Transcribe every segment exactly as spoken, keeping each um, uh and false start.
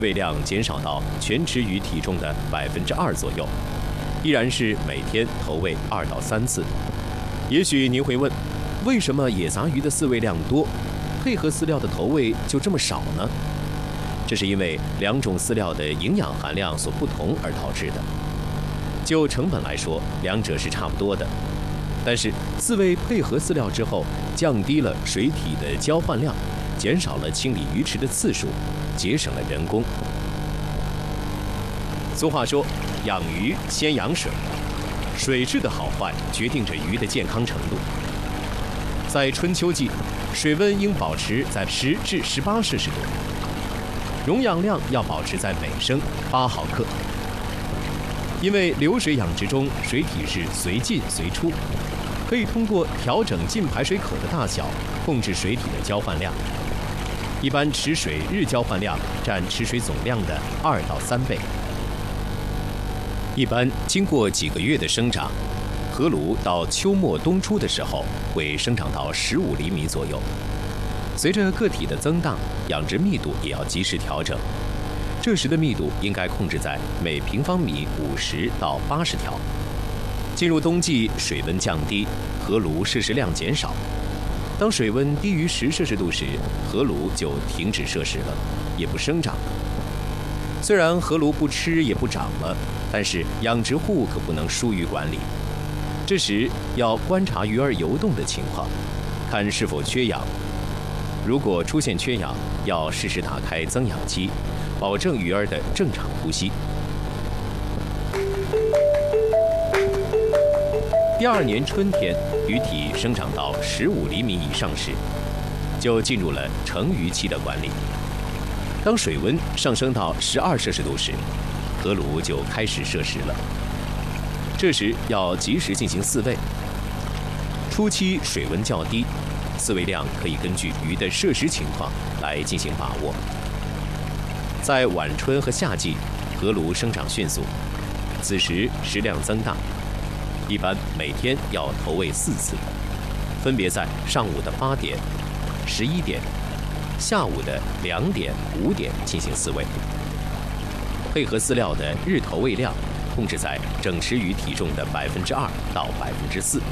喂量减少到全池鱼体重的百分之二左右，依然是每天投喂二到三次。也许您会问，为什么野杂鱼的饲喂量多，配合饲料的投喂就这么少呢？这是因为两种饲料的营养含量所不同而导致的。就成本来说，两者是差不多的，但是饲喂配合饲料之后，降低了水体的交换量，减少了清理鱼池的次数，节省了人工。俗话说，养鱼先养水，水质的好坏决定着鱼的健康程度。在春秋季，水温应保持在十至十八摄氏度，溶氧量要保持在每升八毫克。因为流水养殖中水体是随进随出，可以通过调整进排水口的大小，控制水体的交换量。一般池水日交换量占池水总量的二到三倍。一般经过几个月的生长，河鲈到秋末冬初的时候会生长到十五厘米左右。随着个体的增大，养殖密度也要及时调整。这时的密度应该控制在每平方米五十到八十条。进入冬季，水温降低，河鲈摄食量减少。当水温低于十摄氏度时，河鲈就停止摄食了，也不生长了。虽然河鲈不吃也不长了，但是养殖户可不能疏于管理。这时要观察鱼儿游动的情况，看是否缺氧。如果出现缺氧，要适时打开增氧机，保证鱼儿的正常呼吸。第二年春天，鱼体生长到十五厘米以上时，就进入了成鱼期的管理。当水温上升到十二摄氏度时，河鲈就开始摄食了。这时要及时进行饲喂。初期水温较低，饲喂量可以根据鱼的摄食情况来进行把握。在晚春和夏季，河鲈生长迅速，此时食量增大，一般每天要投喂四次，分别在上午的八点、十一点、下午的两点、五点进行饲喂。配合饲料的日投喂量控制在整池鱼体重的百分之二到百分之四。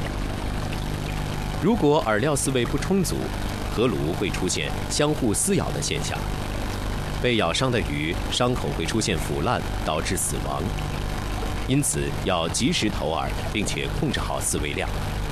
如果饵料饲喂不充足，河鲈会出现相互撕咬的现象。被咬伤的鱼伤口会出现腐烂，导致死亡。因此要及时投饵，并且控制好饲喂量。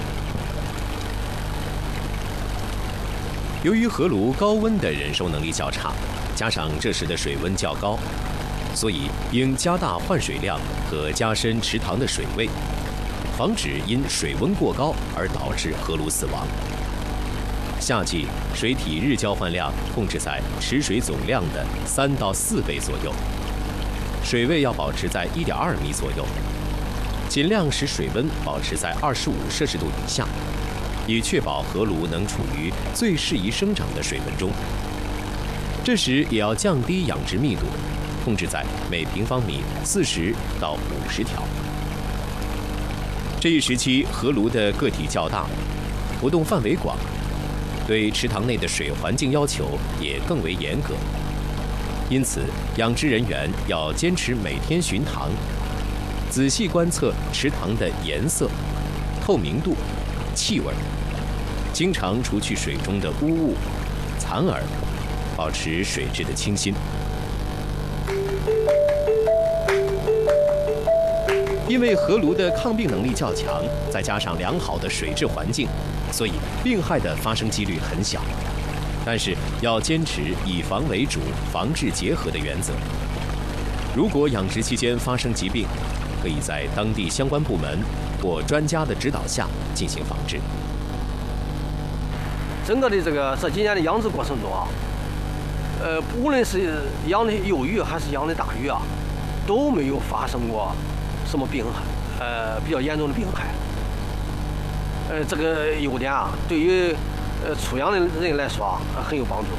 由于河鲈高温的忍受能力较差，加上这时的水温较高，所以应加大换水量和加深池塘的水位，防止因水温过高而导致河鲈死亡。夏季水体日交换量控制在池水总量的三到四倍左右，水位要保持在一点二米左右，尽量使水温保持在二十五摄氏度以下，以确保河鲈能处于最适宜生长的水温中。这时也要降低养殖密度，控制在每平方米四十到五十条。这一时期河鲈的个体较大，活动范围广，对池塘内的水环境要求也更为严格。因此，养殖人员要坚持每天巡塘，仔细观测池塘的颜色、透明度、气味，经常除去水中的污物、残饵，保持水质的清新。因为河鲈的抗病能力较强，再加上良好的水质环境，所以病害的发生几率很小。但是要坚持以防为主、防治结合的原则。如果养殖期间发生疾病，可以在当地相关部门或专家的指导下进行防治。 整个的这个这几年的养殖过程中啊，呃，无论是养的幼鱼还是养的大鱼啊，都没有发生过什么病害，呃，比较严重的病害。呃，这个优点啊，对于呃出养的人来说啊，很有帮助。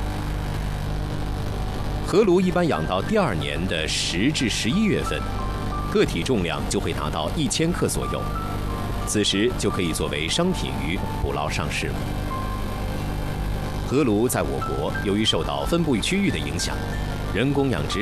河鲈一般养到第二年的十至十一月份，个体重量就会达到一千克左右，此时就可以作为商品鱼捕捞上市了。河鲈在我国由于受到分布区域的影响，人工养殖